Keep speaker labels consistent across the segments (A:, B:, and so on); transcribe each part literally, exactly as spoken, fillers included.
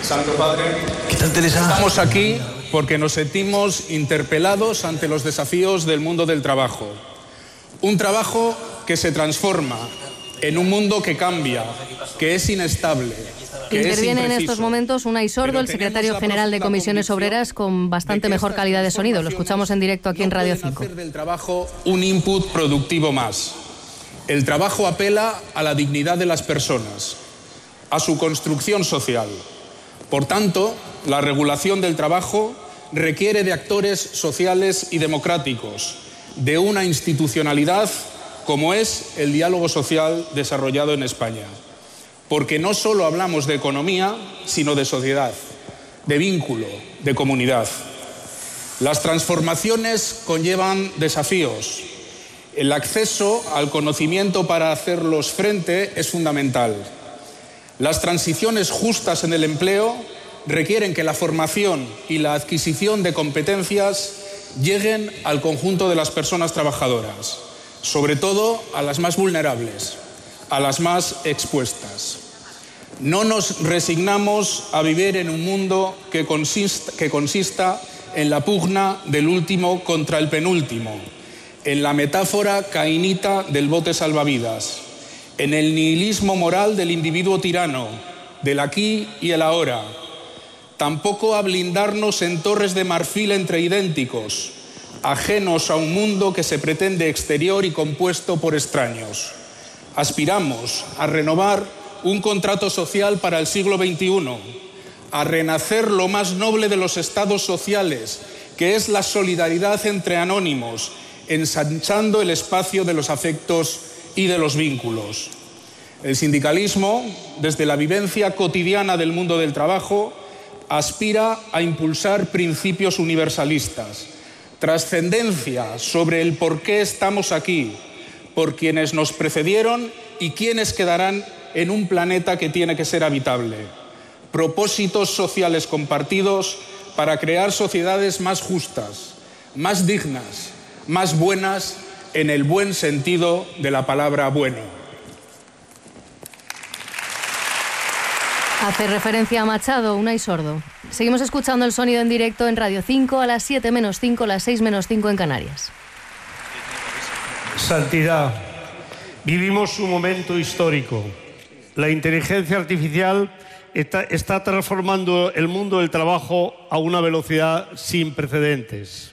A: Santo Padre, estamos aquí porque nos sentimos interpelados ante los desafíos del mundo del trabajo. Un trabajo que se transforma en un mundo que cambia, que es inestable, que
B: Interviene
A: es
B: en estos momentos Unai Sordo, el secretario general de Comisiones Obreras, con bastante mejor calidad de sonido. Lo escuchamos en directo aquí en Radio cinco.
A: Hacer del trabajo un input productivo más. El trabajo apela a la dignidad de las personas, a su construcción social. Por tanto, la regulación del trabajo requiere de actores sociales y democráticos, de una institucionalidad como es el diálogo social desarrollado en España. Porque no solo hablamos de economía, sino de sociedad, de vínculo, de comunidad. Las transformaciones conllevan desafíos. El acceso al conocimiento para hacerlos frente es fundamental. Las transiciones justas en el empleo requieren que la formación y la adquisición de competencias lleguen al conjunto de las personas trabajadoras, sobre todo a las más vulnerables, a las más expuestas. No nos resignamos a vivir en un mundo que consista, que consista en la pugna del último contra el penúltimo, en la metáfora caínita del bote salvavidas, en el nihilismo moral del individuo tirano, del aquí y el ahora. Tampoco a blindarnos en torres de marfil entre idénticos, ajenos a un mundo que se pretende exterior y compuesto por extraños. Aspiramos a renovar un contrato social para el siglo veintiuno, a renacer lo más noble de los estados sociales, que es la solidaridad entre anónimos, ensanchando el espacio de los afectos y de los vínculos. El sindicalismo, desde la vivencia cotidiana del mundo del trabajo, aspira a impulsar principios universalistas, trascendencia sobre el por qué estamos aquí, por quienes nos precedieron y quienes quedarán en un planeta que tiene que ser habitable. Propósitos sociales compartidos para crear sociedades más justas, más dignas, más buenas en el buen sentido de la palabra bueno.
B: Hace referencia a Machado, Unai Sordo. Seguimos escuchando el sonido en directo en Radio cinco a las siete menos cinco, las seis menos cinco en Canarias.
C: Santidad. Vivimos un momento histórico. La inteligencia artificial está, está transformando el mundo del trabajo a una velocidad sin precedentes.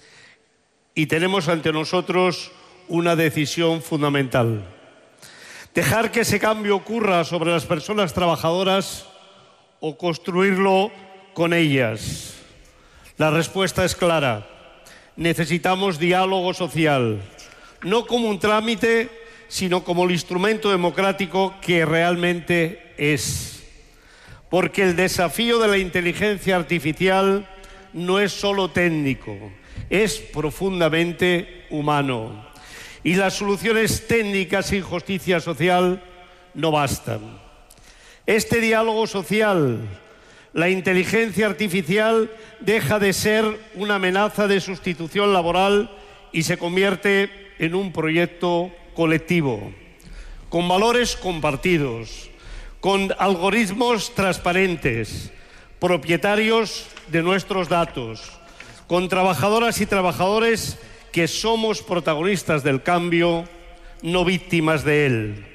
C: Y tenemos ante nosotros una decisión fundamental. Dejar que ese cambio ocurra sobre las personas trabajadoras o construirlo con ellas. La respuesta es clara. Necesitamos diálogo social, no como un trámite, sino como el instrumento democrático que realmente es. Porque el desafío de la inteligencia artificial no es solo técnico, es profundamente humano. Y las soluciones técnicas sin justicia social no bastan. Este diálogo social, la inteligencia artificial deja de ser una amenaza de sustitución laboral y se convierte en un proyecto colectivo, con valores compartidos, con algoritmos transparentes, propietarios de nuestros datos, con trabajadoras y trabajadores que somos protagonistas del cambio, no víctimas de él.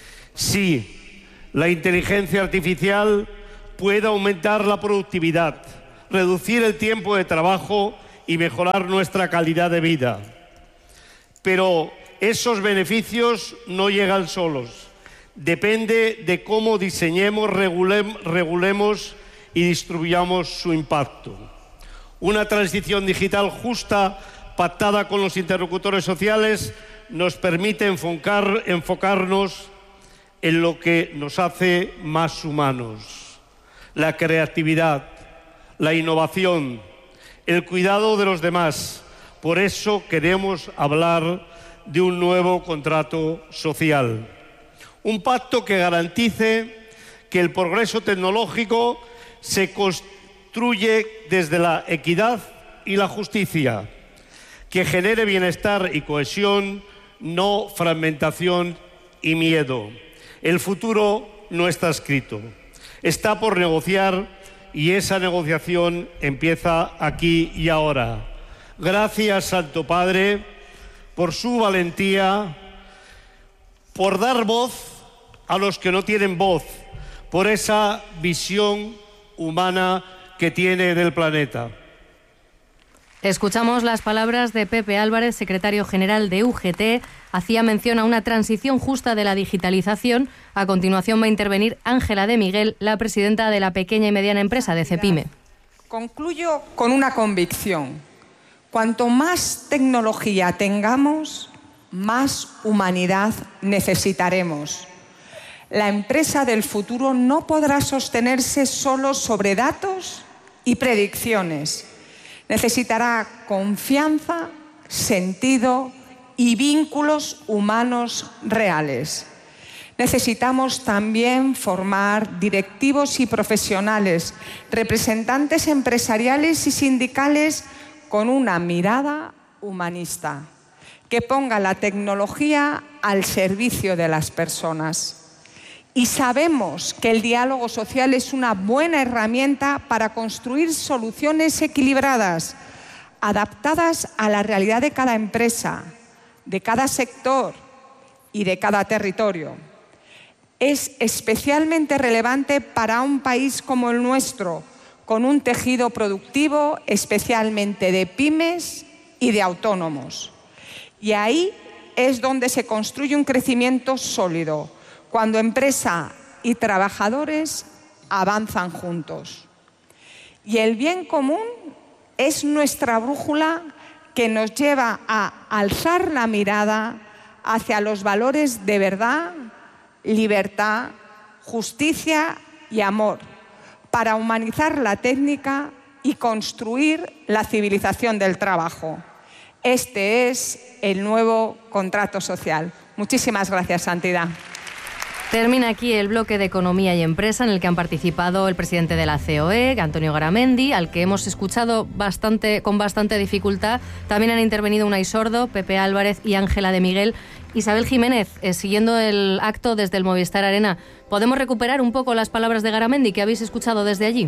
C: Sí, la inteligencia artificial puede aumentar la productividad, reducir el tiempo de trabajo y mejorar nuestra calidad de vida. Pero esos beneficios no llegan solos. Depende de cómo diseñemos, regulem, regulemos y distribuyamos su impacto. Una transición digital justa, pactada con los interlocutores sociales, nos permite enfocar, enfocarnos en lo que nos hace más humanos. La creatividad, la innovación, el cuidado de los demás. Por eso queremos hablar de un nuevo contrato social. Un pacto que garantice que el progreso tecnológico se construye desde la equidad y la justicia, que genere bienestar y cohesión, no fragmentación y miedo. El futuro no está escrito. Está por negociar y esa negociación empieza aquí y ahora. Gracias, Santo Padre, por su valentía, por dar voz a los que no tienen voz, por esa visión humana que tiene del planeta.
B: Escuchamos las palabras de Pepe Álvarez, secretario general de U G T. Hacía mención a una transición justa de la digitalización. A continuación va a intervenir Ángela de Miguel, la presidenta de la pequeña y mediana empresa de CEPIME.
D: Concluyo con una convicción. Cuanto más tecnología tengamos, más humanidad necesitaremos. La empresa del futuro no podrá sostenerse solo sobre datos y predicciones. Necesitará confianza, sentido y vínculos humanos reales. Necesitamos también formar directivos y profesionales, representantes empresariales y sindicales con una mirada humanista, que ponga la tecnología al servicio de las personas. Y sabemos que el diálogo social es una buena herramienta para construir soluciones equilibradas, adaptadas a la realidad de cada empresa, de cada sector y de cada territorio. Es especialmente relevante para un país como el nuestro, con un tejido productivo especialmente de pymes y de autónomos. Y ahí es donde se construye un crecimiento sólido, cuando empresa y trabajadores avanzan juntos. Y el bien común es nuestra brújula que nos lleva a alzar la mirada hacia los valores de verdad, libertad, justicia y amor, para humanizar la técnica y construir la civilización del trabajo. Este es el nuevo contrato social. Muchísimas gracias, Santidad.
B: Termina aquí el bloque de Economía y Empresa, en el que han participado el presidente de la C O E, Antonio Garamendi, al que hemos escuchado bastante, con bastante dificultad. También han intervenido Unai Sordo, Pepe Álvarez y Ángela de Miguel. Isabel Jiménez, eh, siguiendo el acto desde el Movistar Arena, ¿podemos recuperar un poco las palabras de Garamendi que habéis escuchado desde allí?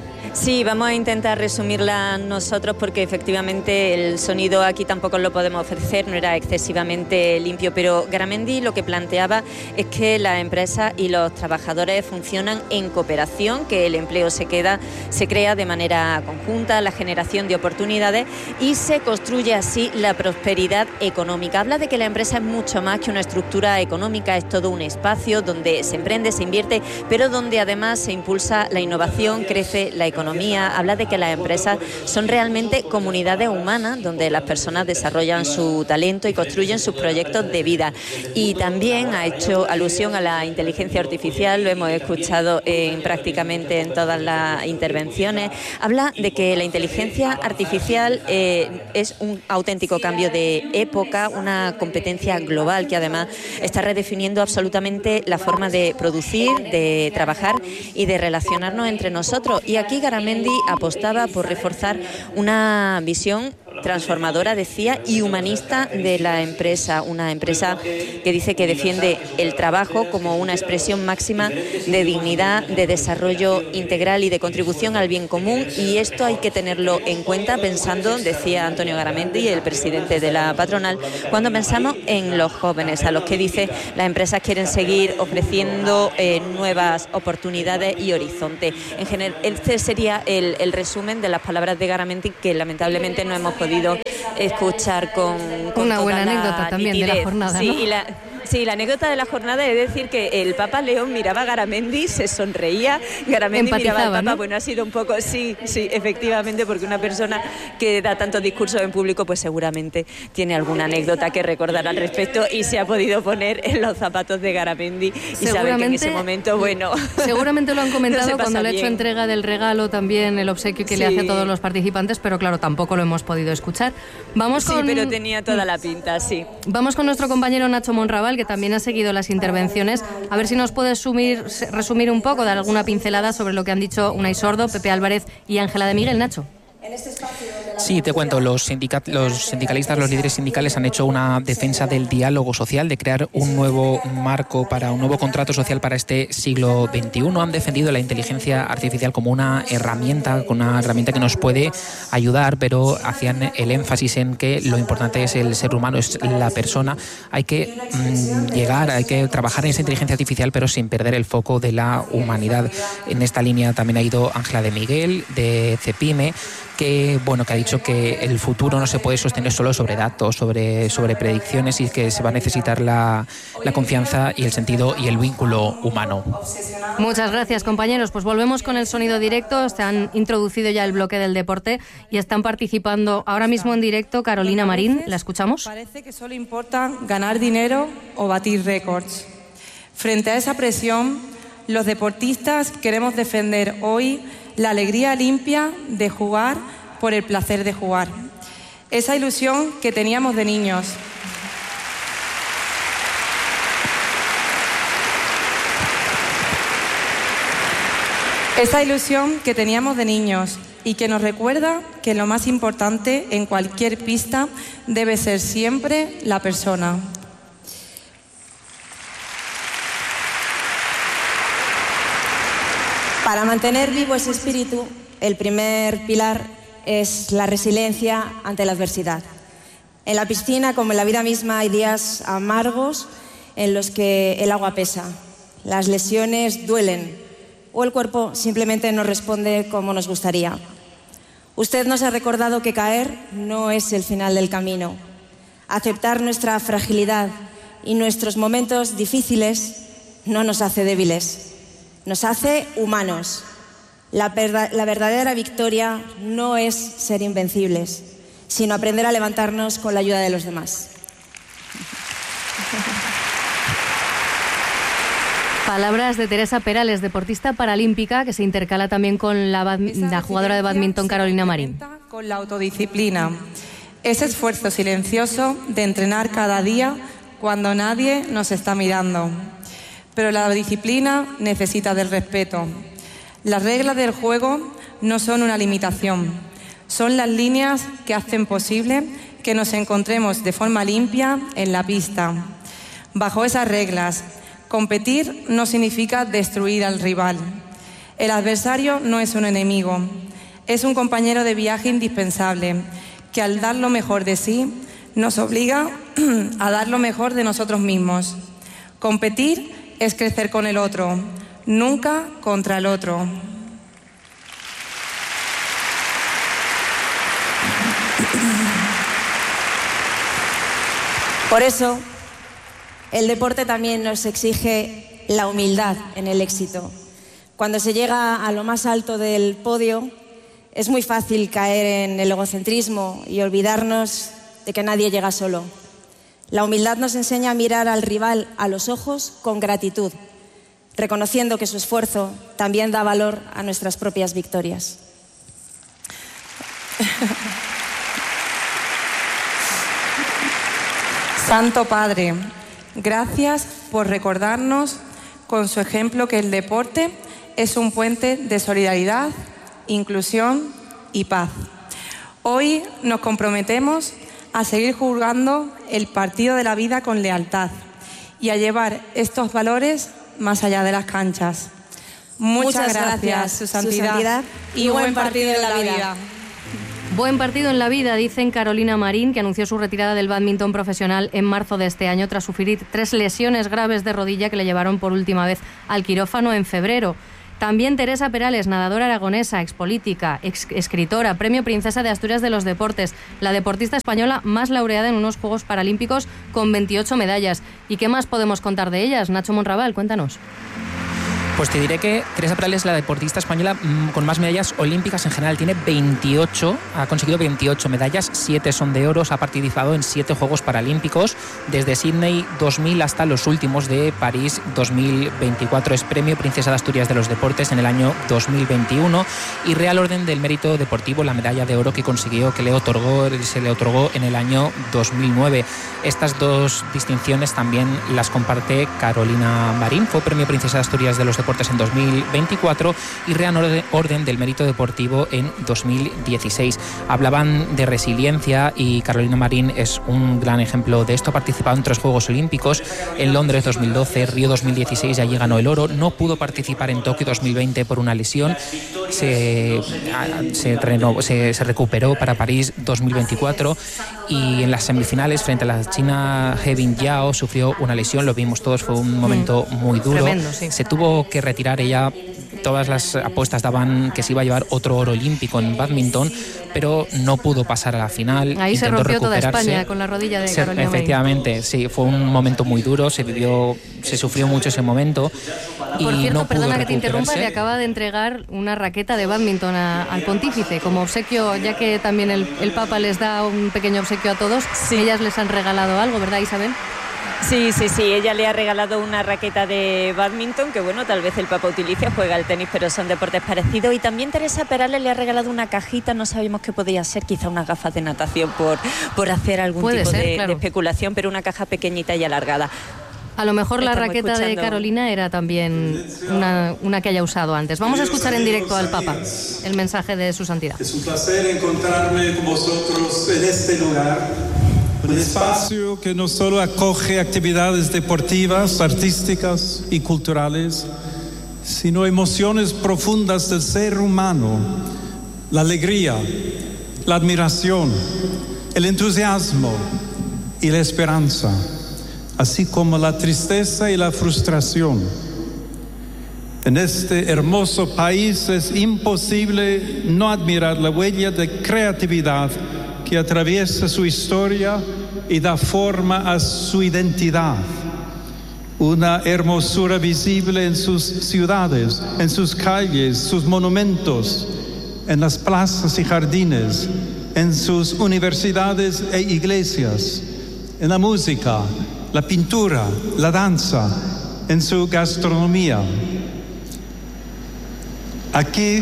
E: Sí, vamos a intentar resumirla nosotros porque efectivamente el sonido aquí tampoco lo podemos ofrecer, no era excesivamente limpio, pero Garamendi lo que planteaba es que las empresas y los trabajadores funcionan en cooperación, que el empleo se queda, se crea de manera conjunta, la generación de oportunidades y se construye así la prosperidad económica. Habla de que la empresa es mucho más que una estructura económica, es todo un espacio donde se emprende, se invierte, pero donde además se impulsa la innovación, crece la economía. Habla de que las empresas son realmente comunidades humanas donde las personas desarrollan su talento y construyen sus proyectos de vida. Y también ha hecho alusión a la inteligencia artificial, lo hemos escuchado en, prácticamente en todas las intervenciones. Habla de que la inteligencia artificial eh, es un auténtico cambio de época, una competencia global que además está redefiniendo absolutamente la forma de producir, de trabajar y de relacionarnos entre nosotros. Y aquí Garamendi apostaba por reforzar una visión transformadora, decía, y humanista de la empresa, una empresa que dice que defiende el trabajo como una expresión máxima de dignidad, de desarrollo integral y de contribución al bien común, y esto hay que tenerlo en cuenta pensando, decía Antonio Garamendi, el presidente de la patronal, cuando pensamos en los jóvenes, a los que dice las empresas quieren seguir ofreciendo eh, nuevas oportunidades y horizonte. En general, este sería el, el resumen de las palabras de Garamendi, que lamentablemente no hemos podido escuchar con, con
B: una
E: toda
B: buena
E: la
B: anécdota también
E: nitidez.
B: de la jornada,
E: sí,
B: ¿no?
E: y la, sí, la anécdota de la jornada es decir que el Papa León miraba a Garamendi, se sonreía, Garamendi miraba al Papa, ¿no? Bueno, ha sido un poco, sí, sí, efectivamente, porque una persona que da tantos discursos en público, pues seguramente tiene alguna anécdota que recordar al respecto y se ha podido poner en los zapatos de Garamendi y sabe que en ese momento, bueno...
B: Seguramente lo han comentado
E: no
B: cuando le ha hecho entrega del regalo, también el obsequio que sí le hace a todos los participantes, pero claro, tampoco lo hemos podido escuchar. Vamos con...
E: Sí, pero tenía toda la pinta, sí.
B: Vamos con nuestro compañero Nacho Monraval, que también ha seguido las intervenciones. A ver si nos puedes sumir, resumir un poco, dar alguna pincelada sobre lo que han dicho Unai Sordo, Pepe Álvarez y Ángela de Miguel. Nacho.
F: En este espacio Sí, te cuento, los, sindicat- los sindicalistas, los líderes sindicales han hecho una defensa del diálogo social, de crear un nuevo marco para un nuevo contrato social para este siglo veintiuno. Han defendido la inteligencia artificial como una herramienta, como una herramienta que nos puede ayudar, pero hacían el énfasis en que lo importante es el ser humano, es la persona. Hay que mmm, llegar, hay que trabajar en esa inteligencia artificial, pero sin perder el foco de la humanidad. En esta línea también ha ido Ángela de Miguel, de CEPIME, que bueno que ha dicho que el futuro no se puede sostener solo sobre datos, sobre, sobre predicciones, y que se va a necesitar la, la confianza y el sentido y el vínculo humano.
B: Muchas gracias, compañeros. Pues volvemos con el sonido directo. Se han introducido ya el bloque del deporte y están participando ahora mismo en directo Carolina Marín. ¿La escuchamos?
G: Parece que solo importa ganar dinero o batir récords. Frente a esa presión, los deportistas queremos defender hoy la alegría limpia de jugar por el placer de jugar. Esa ilusión que teníamos de niños. Esa ilusión que teníamos de niños y que nos recuerda que lo más importante en cualquier pista debe ser siempre la persona.
H: Para mantener vivo ese espíritu, el primer pilar es la resiliencia ante la adversidad. En la piscina, como en la vida misma, hay días amargos en los que el agua pesa, las lesiones duelen o el cuerpo simplemente no responde como nos gustaría. Usted nos ha recordado que caer no es el final del camino. Aceptar nuestra fragilidad y nuestros momentos difíciles no nos hace débiles. Nos hace humanos. La, verda- la verdadera victoria no es ser invencibles, sino aprender a levantarnos con la ayuda de los demás.
B: Palabras de Teresa Perales, deportista paralímpica, que se intercala también con la, bad- la jugadora de bádminton Carolina Marín.
G: Con la autodisciplina, ese esfuerzo silencioso de entrenar cada día cuando nadie nos está mirando. Pero la disciplina necesita del respeto. Las reglas del juego no son una limitación, son las líneas que hacen posible que nos encontremos de forma limpia en la pista. Bajo esas reglas, competir no significa destruir al rival. El adversario no es un enemigo, es un compañero de viaje indispensable que al dar lo mejor de sí nos obliga a dar lo mejor de nosotros mismos. Competir es crecer con el otro, nunca contra el otro.
H: Por eso, el deporte también nos exige la humildad en el éxito. Cuando se llega a lo más alto del podio, es muy fácil caer en el egocentrismo y olvidarnos de que nadie llega solo. La humildad nos enseña a mirar al rival a los ojos con gratitud, reconociendo que su esfuerzo también da valor a nuestras propias victorias.
G: Santo Padre, gracias por recordarnos con su ejemplo que el deporte es un puente de solidaridad, inclusión y paz. Hoy nos comprometemos a seguir jugando el partido de la vida con lealtad y a llevar estos valores más allá de las canchas. Muchas,
H: Muchas
G: gracias,
H: gracias,
G: su santidad,
H: su santidad,
G: y buen partido en la vida.
B: Buen partido en la vida, dicen Carolina Marín, que anunció su retirada del bádminton profesional en marzo de este año tras sufrir tres lesiones graves de rodilla que le llevaron por última vez al quirófano en febrero. También Teresa Perales, nadadora aragonesa, expolítica, ex escritora, premio Princesa de Asturias de los Deportes, la deportista española más laureada en unos Juegos Paralímpicos con veintiocho medallas. ¿Y qué más podemos contar de ellas? Nacho Monraval, cuéntanos.
F: Pues te diré que Teresa Perales es la deportista española mmm, con más medallas olímpicas en general. Tiene veintiocho, ha conseguido veintiocho medallas, siete son de oro, ha participado en siete Juegos Paralímpicos, desde Sydney dos mil hasta los últimos de París dos mil veinticuatro. Es premio Princesa de Asturias de los Deportes en el año dos mil veintiuno y Real Orden del Mérito Deportivo, la medalla de oro que consiguió, que le otorgó, se le otorgó en el año dos mil nueve. Estas dos distinciones también las comparte Carolina Marín, fue premio Princesa de Asturias de los Deportes deportes en dos mil veinticuatro y reorden del mérito deportivo en dos mil dieciséis. Hablaban de resiliencia y Carolina Marín es un gran ejemplo de esto. Ha participado en tres Juegos Olímpicos, en Londres dos mil doce, Río dos mil dieciséis, y allí ganó el oro. No pudo participar en Tokio dos mil veinte por una lesión. Se, se, renovó, se, se recuperó para París dos mil veinticuatro y en las semifinales frente a la china He Bingjiao sufrió una lesión. Lo vimos todos, fue un momento muy duro.
B: Tremendo, sí.
F: Se tuvo que retirar ella. Todas las apuestas daban que se iba a llevar otro oro olímpico en bádminton, pero no pudo pasar a la final.
B: Ahí se rompió toda España con la rodilla de
F: se,
B: Carolina Marín.
F: Efectivamente, sí, fue un momento muy duro, se vivió, se sufrió mucho ese momento. Y
B: Por cierto,
F: no
B: perdona
F: pudo
B: que te interrumpa,
F: recuperarse.
B: le acaba de entregar una raqueta de bádminton a- al pontífice como obsequio, ya que también el, el Papa les da un pequeño obsequio a todos.
E: Sí.
B: Ellas les han regalado algo, ¿verdad, Isabel?
E: Sí, sí, sí, ella le ha regalado una raqueta de bádminton que, bueno, tal vez el Papa utilice, juega al tenis, pero son deportes parecidos. Y también Teresa Perales le ha regalado una cajita, no sabíamos qué podía ser, quizá unas gafas de natación por, por hacer algún
B: Puede
E: tipo
B: ser,
E: de,
B: claro.
E: de especulación, pero una caja pequeñita y alargada.
B: A lo mejor la
E: Estamos
B: raqueta de
E: escuchando.
B: Carolina era también una, una que haya usado antes. Vamos a escuchar en directo al Papa el mensaje de su santidad.
I: Es un placer encontrarme con vosotros en este lugar, un espacio que no solo acoge actividades deportivas, artísticas y culturales, sino emociones profundas del ser humano, la alegría, la admiración, el entusiasmo y la esperanza, así como la tristeza y la frustración. En este hermoso país es imposible no admirar la huella de creatividad que atraviesa su historia y da forma a su identidad. Una hermosura visible en sus ciudades, en sus calles, sus monumentos, en las plazas y jardines, en sus universidades e iglesias, en la música, la pintura, la danza, en su gastronomía. Aquí